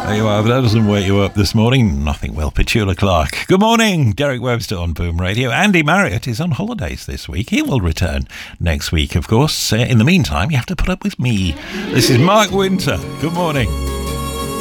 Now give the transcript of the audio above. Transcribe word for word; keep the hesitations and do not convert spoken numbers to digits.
There you are. That doesn't wake you up this morning. Nothing will. Petula Clark. Good morning. Derek Webster on Boom Radio. Andy Marriott is on holidays this week. He will return next week, of course. Uh, in the meantime, you have to put up with me. This is Mark Winter. Good morning.